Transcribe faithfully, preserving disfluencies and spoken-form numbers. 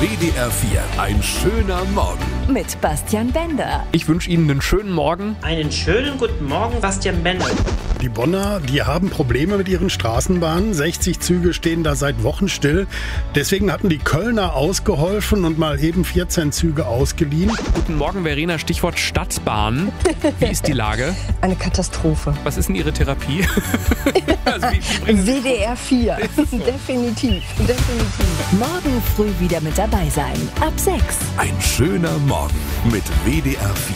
W D R vier, ein schöner Morgen. Mit Bastian Bender. Ich wünsche Ihnen einen schönen Morgen. Einen schönen guten Morgen, Bastian Bender. Die Bonner, die haben Probleme mit ihren Straßenbahnen. sechzig Züge stehen da seit Wochen still. Deswegen hatten die Kölner ausgeholfen und mal eben vierzehn Züge ausgeliehen. Guten Morgen, Verena. Stichwort Stadtbahn. Wie ist die Lage? Eine Katastrophe. Was ist denn Ihre Therapie? also wie, wie bringen Sie W D R vier. definitiv, definitiv. Morgen früh wieder mit dabei sein. Ab sechs. Ein schöner Morgen mit W D R vier.